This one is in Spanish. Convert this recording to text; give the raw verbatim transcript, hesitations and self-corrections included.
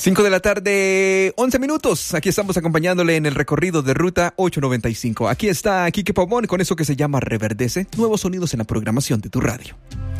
Cinco de la tarde, once minutos. Aquí estamos acompañándole en el recorrido de Ruta ochocientos noventa y cinco. Aquí está Quique Pavón con eso que se llama Reverdece. Nuevos sonidos en la programación de tu radio.